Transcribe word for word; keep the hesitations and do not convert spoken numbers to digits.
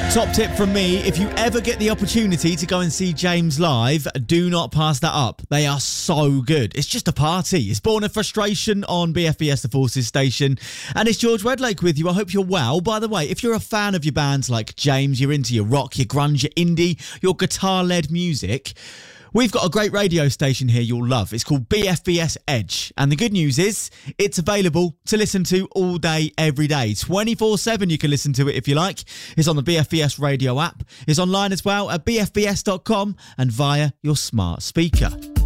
Top tip from me, if you ever get the opportunity to go and see James live, do not pass that up. They are so good. It's just a party. It's Born of Frustration on B F B S The Forces station. And it's George Redlake with you. I hope you're well. By the way, if you're a fan of your bands like James, you're into your rock, your grunge, your indie, your guitar-led music, we've got a great radio station here you'll love. It's called B F B S Edge. And the good news is it's available to listen to all day, every day. twenty-four seven you can listen to it if you like. It's on the B F B S radio app. It's online as well at b f b s dot com and via your smart speaker.